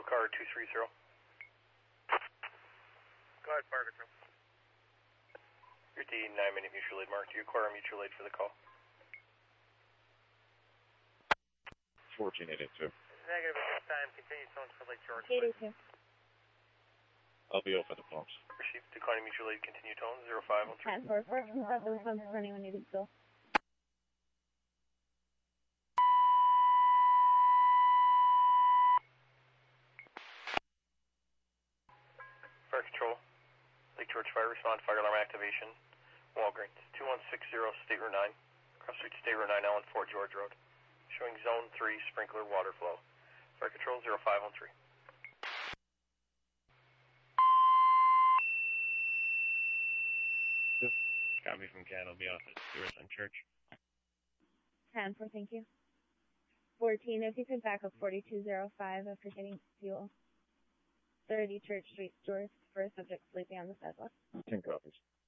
car 230. Go ahead, Parker. Your D 9-minute mutual aid mark. Do you require mutual aid for the call? 1482. Negative at this time. Continue tones for Lake George. 882. I'll be off at the pumps. Received declining mutual aid. Continue tone 0513. For anyone needed to go. Fire control. Lake George Fire, respond, fire alarm activation. Walgreens, 2160 State Route 9. Cross Street State Route 9, Ellen, Fort George Road. Showing zone 3, sprinkler water flow. Fire control 0513. Copy from Cat, I'll be off at Stewart on Church. 10-4, thank you. 14, if you could back up 4205 after getting fuel. 30 Church Street, Stewart, for a subject sleeping on the sidewalk. 10 copies.